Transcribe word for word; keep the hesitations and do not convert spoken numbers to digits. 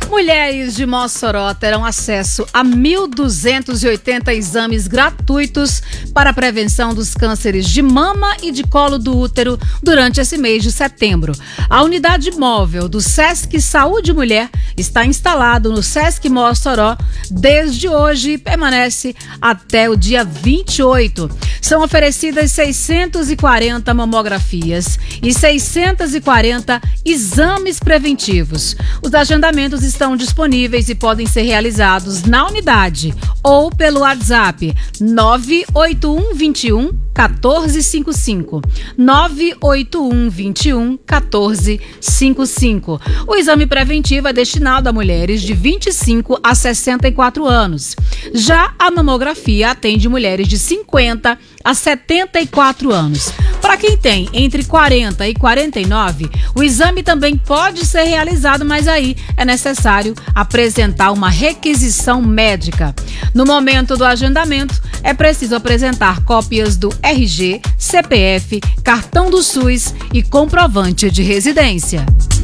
Mulheres de Mossoró terão acesso a mil duzentos e oitenta exames gratuitos para a prevenção dos cânceres de mama e de colo do útero durante esse mês de setembro. A unidade móvel do Sesc Saúde Mulher está instalado no Sesc Mossoró desde hoje e permanece até o dia vinte e oito. São oferecidas seiscentas e quarenta mamografias e seiscentos e quarenta exames preventivos. Os agendamentos estão disponíveis e podem ser realizados na unidade ou pelo WhatsApp nove oito um dois um um quatro cinco cinco, nove oito um dois um um quatro cinco cinco. O exame preventivo é destinado a mulheres de vinte e cinco a sessenta e quatro anos. Já a mamografia atende mulheres de cinquenta a setenta e quatro anos. Para quem tem entre quarenta e quarenta e nove, o exame também pode ser realizado, mas aí é necessário apresentar uma requisição médica. No momento do agendamento, é preciso apresentar cópias do R G, C P F, cartão do SUS e comprovante de residência.